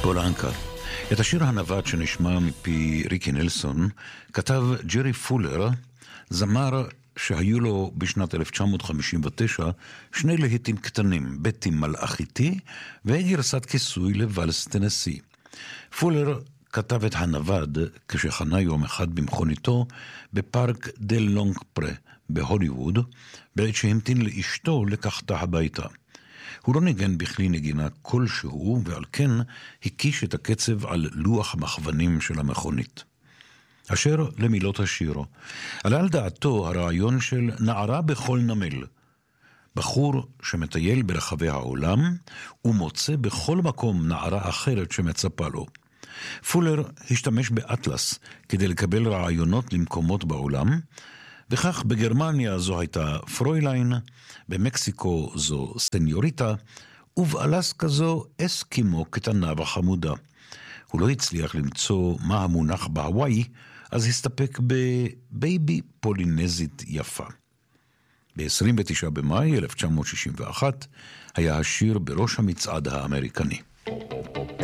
פולנקה. את השיר הנווט שנשמע מפי ריקי נלסון כתב ג'רי פולר, זמר שהיו לו בשנת 1959 שני להיטים קטנים, בטי מלאכיתי וגרסת כיסוי לוואלס טנסי. פולר כתב את הנווד כשחנה יום אחד במכוניתו בפארק דל לונג פרה בהוליווד, בעת שהמתין לאשתו לקחתה הביתה. הוא לא ניגן בכלי נגינה כלשהו, ועל כן הקיש את הקצב על לוח המכוונים של המכונית. אשר למילות השיר, עלה על דעתו הרעיון של נערה בכל נמל, בחור שמטייל ברחבי העולם ומוצא בכל מקום נערה אחרת שמצפה לו. פולר השתמש באטלס כדי לקבל רעיונות למקומות בעולם, וכך בגרמניה זו הייתה פרויליין, במקסיקו זו סניוריטה, ובאלסקה זו אסקימו קטנה וחמודה. הוא לא הצליח למצוא מה המונח בהוואי, אז הסתפק בבייבי פולינזית יפה. ב-29 במאי 1961 היה השיר בראש המצעד האמריקני.